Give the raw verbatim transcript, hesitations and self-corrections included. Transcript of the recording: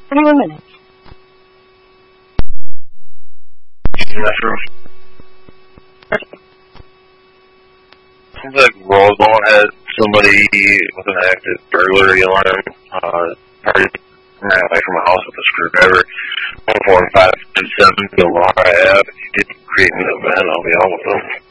thirty-one minutes. Seems like Roseball had somebody with an active burglary alarm, uh, party ran away from a house with a screwdriver. one four five two seven, the alarm I have. If you didn't create an event, I'll be on with them.